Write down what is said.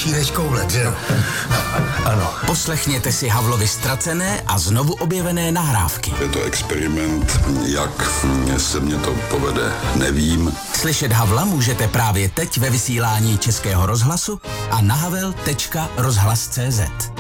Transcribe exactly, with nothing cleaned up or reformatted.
lepší než koule, že jo? Ano. Poslechněte si Havlovy ztracené a znovu objevené nahrávky. Je to experiment, jak se mě to povede, nevím. Slyšet Havla můžete právě teď ve vysílání Českého rozhlasu a na havel tečka rozhlas tečka cé zet.